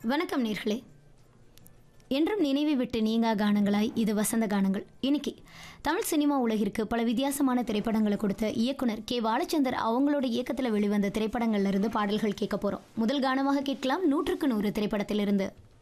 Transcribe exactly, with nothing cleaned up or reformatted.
வணக்கம் நேர்களே. என்றும் நினைவை விட்டு நீங்கா கானங்களாய் இது வசந்த கானங்கள். இன்னைக்கு தமிழ் சினிமா உலகிற்கு பல வித்தியாசமான திரைப்படங்களை கொடுத்த இயக்குனர் கே பாலச்சந்தர் அவங்களோட இயக்கத்தில் வெளிவந்த திரைப்படங்கள்ல இருந்து பாடல்கள் கேட்க போறோம். முதல் கானமாக கேட்கலாம் நூற்றுக்கு நூறு திரைப்படத்திலிருந்து.